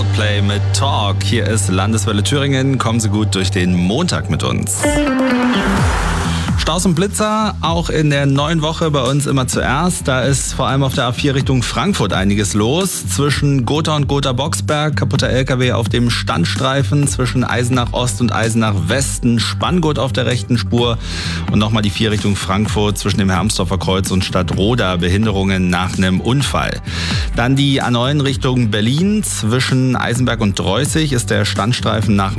Coldplay mit Talk. Hier ist Landeswelle Thüringen. Kommen Sie gut durch den Montag mit uns. Staus und Blitzer, auch in der neuen Woche bei uns immer zuerst. Da ist vor allem auf der A4 Richtung Frankfurt einiges los. Zwischen Gotha und Gotha-Boxberg, kaputter LKW auf dem Standstreifen. Zwischen Eisenach Ost und Eisenach Westen, Spanngurt auf der rechten Spur. Und nochmal die 4 Richtung Frankfurt zwischen dem Hermsdorfer Kreuz und Stadtroda. Behinderungen nach einem Unfall. Dann die A9 Richtung Berlin. Zwischen Eisenberg und Dreußig ist der Standstreifen nach